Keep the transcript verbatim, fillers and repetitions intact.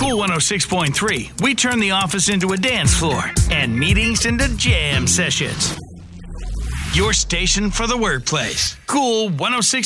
Cool one oh six point three, we turn the office into a dance floor and meetings into jam sessions. Your station for the workplace. Cool one oh six